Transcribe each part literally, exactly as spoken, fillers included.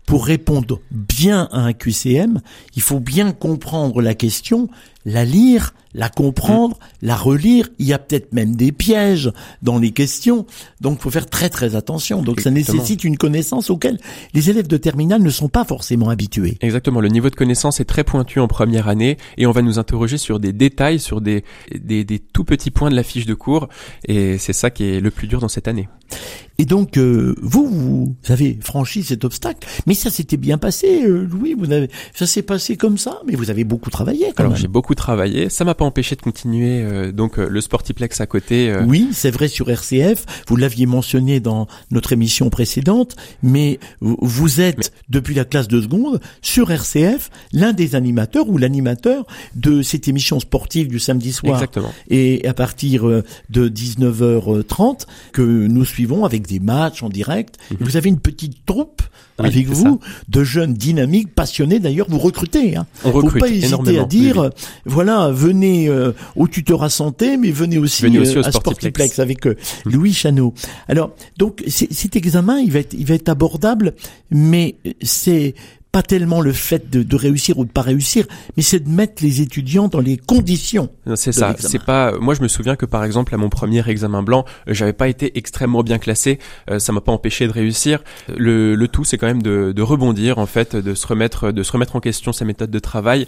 pour répondre bien à un Q C M, il faut bien comprendre la question, la lire, la comprendre, mmh. la relire. Il y a peut-être même des pièges dans les questions. Donc, il faut faire très, très attention. Donc, Exactement. Ça nécessite une connaissance auquel les élèves de terminale ne sont pas forcément habitués. Exactement. Le niveau de connaissance est très pointu en première année et on va nous interroger sur des détails, sur des, des, des tout petits points de la fiche de cours. Et c'est ça qui est le plus dur dans cette année. Et donc, euh, vous, vous avez franchi cet obstacle. Mais ça s'était bien passé, euh, Louis. Vous avez, ça s'est passé comme ça, mais vous avez beaucoup travaillé quand Alors, même. J'ai beaucoup travaillé. Ça m'a pas empêché de continuer euh, donc euh, le Sportiplex à côté. Euh... Oui, c'est vrai sur R C F. Vous l'aviez mentionné dans notre émission précédente, mais vous êtes, mais... depuis la classe de seconde, sur R C F, l'un des animateurs ou l'animateur de cette émission sportive du samedi soir. Exactement. Et à partir de dix-neuf heures trente, que nous suivons avec des matchs en direct. Mm-hmm. Vous avez une petite troupe oui, avec vous, ça. de jeunes dynamiques, passionnés. D'ailleurs, vous recrutez. Hein. On recrute Faut pas hésiter à dire, oui, oui. voilà, venez euh, au tutorat santé, mais venez aussi, venez aussi euh, à Sportiplex avec euh, mmh. Louis Chano. Alors, donc, cet examen, il va être, il va être abordable, mais c'est pas tellement le fait de, de réussir ou de pas réussir, mais c'est de mettre les étudiants dans les conditions. C'est ça. L'examen. C'est pas. Moi, je me souviens que par exemple à mon premier examen blanc, j'avais pas été extrêmement bien classé. Euh, ça m'a pas empêché de réussir. Le, le tout, c'est quand même de, de rebondir en fait, de se remettre, de se remettre en question sa méthode de travail.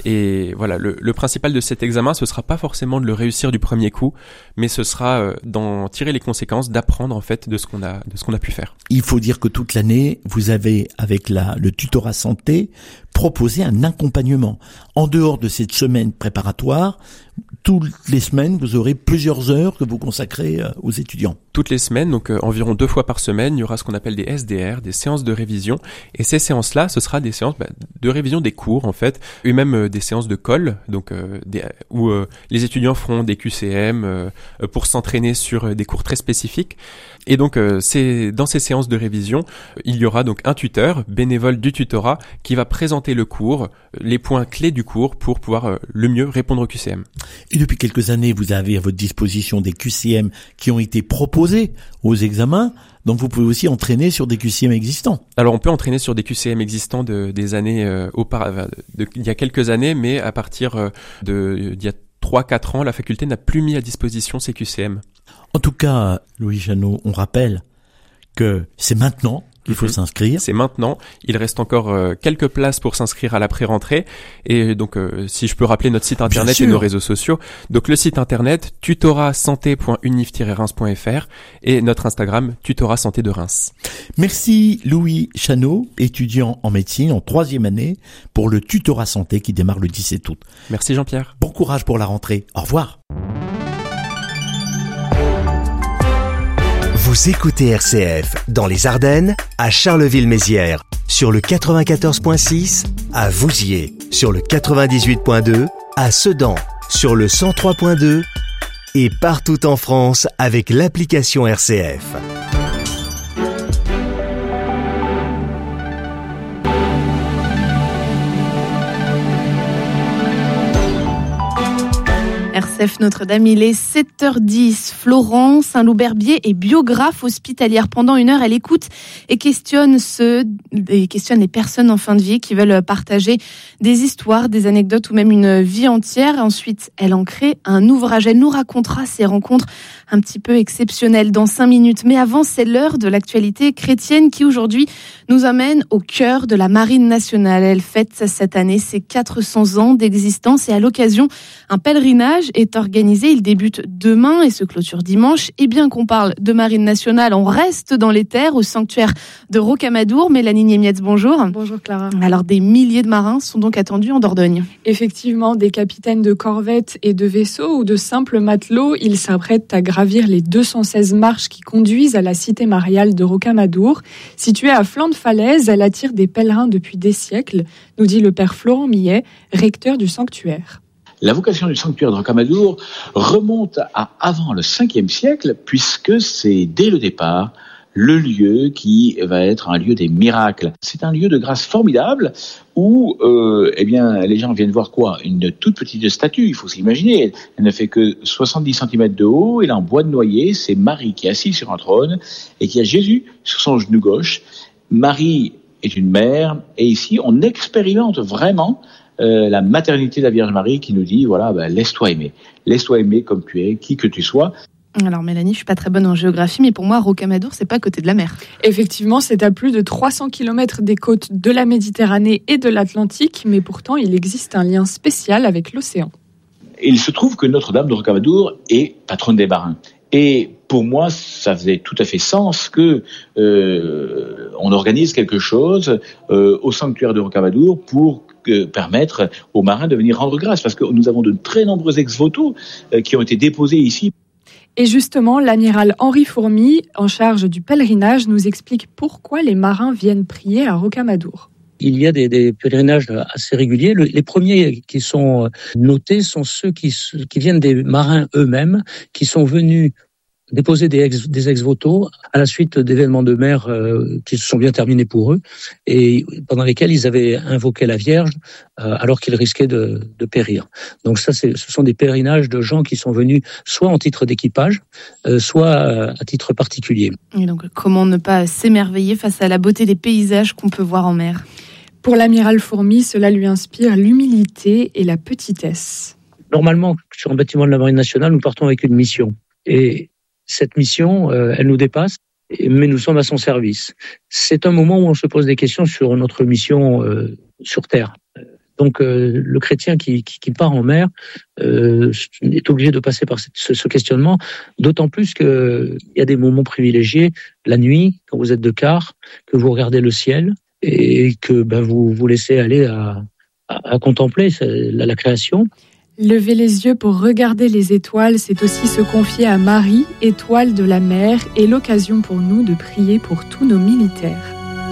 Et voilà, le, le principal de cet examen, ce sera pas forcément de le réussir du premier coup, mais ce sera euh, d'en tirer les conséquences, d'apprendre en fait de ce qu'on a, de ce qu'on a pu faire. Il faut dire que toute l'année, vous avez avec la le tutorat santé proposer un accompagnement. En dehors de cette semaine préparatoire, toutes les semaines, vous aurez plusieurs heures que vous consacrez euh, aux étudiants. Toutes les semaines, donc euh, environ deux fois par semaine, il y aura ce qu'on appelle des S D R, des séances de révision. Et ces séances-là, ce sera des séances bah, de révision des cours, en fait, et même euh, des séances de colle, donc euh, des, où euh, les étudiants feront des Q C M euh, pour s'entraîner sur euh, des cours très spécifiques. Et donc, euh, c'est dans ces séances de révision, il y aura donc un tuteur, bénévole du tutorat, qui va présenter le cours, les points clés du cours pour pouvoir euh, le mieux répondre au Q C M. Et depuis quelques années, vous avez à votre disposition des Q C M qui ont été proposés aux examens. Donc vous pouvez aussi entraîner sur des Q C M existants. Alors on peut entraîner sur des Q C M existants de, des années euh, auparavant, de, il y a quelques années, mais à partir euh, de d'il y a trois quatre ans, la faculté n'a plus mis à disposition ces Q C M. En tout cas, Louis Chano, on rappelle que c'est maintenant qu'il faut mmh. s'inscrire. C'est maintenant. Il reste encore euh, quelques places pour s'inscrire à la pré-rentrée. Et donc, euh, si je peux rappeler notre site internet et nos réseaux sociaux. Donc, le site internet tutorat santé point unif tiret reims point f r et notre Instagram tutorat santé de Reims. Merci Louis Chano, étudiant en médecine en troisième année pour le tutorat santé qui démarre le dix-sept août. Merci Jean-Pierre. Bon courage pour la rentrée. Au revoir. Vous écoutez R C F dans les Ardennes, à Charleville-Mézières, sur le quatre-vingt-quatorze point six, à Vouziers, sur le quatre-vingt-dix-huit point deux, à Sedan, sur le cent trois point deux et partout en France avec l'application R C F. R C F Notre-Dame, il est sept heures dix. Florence Saint-Loup-Berbier est biographe hospitalière. Pendant une heure, elle écoute et questionne, ce, et questionne les personnes en fin de vie qui veulent partager des histoires, des anecdotes ou même une vie entière. Ensuite, elle en crée un ouvrage. Elle nous racontera ces rencontres un petit peu exceptionnelles dans cinq minutes. Mais avant, c'est l'heure de l'actualité chrétienne qui aujourd'hui nous amène au cœur de la Marine nationale. Elle fête cette année ses quatre cents ans d'existence et à l'occasion, un pèlerinage est organisé. Il débute demain et se clôture dimanche. Et bien qu'on parle de Marine nationale, on reste dans les terres au sanctuaire de Rocamadour. Mélanie Niemietz, bonjour. Bonjour Clara. Alors des milliers de marins sont donc attendus en Dordogne. Effectivement, des capitaines de corvettes et de vaisseaux ou de simples matelots, ils s'apprêtent à gravir les deux cent seize marches qui conduisent à la cité mariale de Rocamadour. Située à flanc de falaise, elle attire des pèlerins depuis des siècles, nous dit le père Florent Millet, recteur du sanctuaire. La vocation du sanctuaire de Rocamadour remonte à avant le cinquième siècle, puisque c'est dès le départ le lieu qui va être un lieu des miracles. C'est un lieu de grâce formidable où euh, eh bien, les gens viennent voir quoi ? Une toute petite statue, il faut s'imaginer. Elle ne fait que soixante-dix centimètres de haut, elle est en bois de noyer, c'est Marie qui est assise sur un trône et qui a Jésus sur son genou gauche. Marie est une mère. Et ici, on expérimente vraiment euh, la maternité de la Vierge Marie qui nous dit, voilà, ben, laisse-toi aimer. Laisse-toi aimer comme tu es, qui que tu sois. Alors Mélanie, je suis pas très bonne en géographie, mais pour moi, Rocamadour, c'est pas à côté de la mer. Effectivement, c'est à plus de trois cents kilomètres des côtes de la Méditerranée et de l'Atlantique, mais pourtant, il existe un lien spécial avec l'océan. Il se trouve que Notre-Dame de Rocamadour est patronne des marins. Et pour moi, ça faisait tout à fait sens que euh, on organise quelque chose euh, au sanctuaire de Rocamadour pour que, permettre aux marins de venir rendre grâce, parce que nous avons de très nombreux ex-voto euh, qui ont été déposés ici. Et justement, l'amiral Henri Fourmy, en charge du pèlerinage, nous explique pourquoi les marins viennent prier à Rocamadour. Il y a des, des pèlerinages assez réguliers. Le, les premiers qui sont notés sont ceux qui, qui viennent des marins eux-mêmes, qui sont venus déposer des ex, des ex-voto à la suite d'événements de mer euh, qui se sont bien terminés pour eux et pendant lesquels ils avaient invoqué la Vierge euh, alors qu'ils risquaient de, de périr. Donc ça, c'est, ce sont des pèlerinages de gens qui sont venus soit en titre d'équipage, euh, soit à titre particulier. Et donc, comment ne pas s'émerveiller face à la beauté des paysages qu'on peut voir en mer ? Pour l'amiral Fourmy, cela lui inspire l'humilité et la petitesse. Normalement, sur un bâtiment de la Marine nationale, nous partons avec une mission. Et cette mission, euh, elle nous dépasse, mais nous sommes à son service. C'est un moment où on se pose des questions sur notre mission euh, sur Terre. Donc, euh, le chrétien qui, qui, qui part en mer euh, est obligé de passer par ce, ce questionnement, d'autant plus qu'il y a des moments privilégiés, la nuit, quand vous êtes de quart, que vous regardez le ciel et que ben, vous vous laissez aller à, à, à contempler la, la création. Lever les yeux pour regarder les étoiles, c'est aussi se confier à Marie, étoile de la mer, et l'occasion pour nous de prier pour tous nos militaires.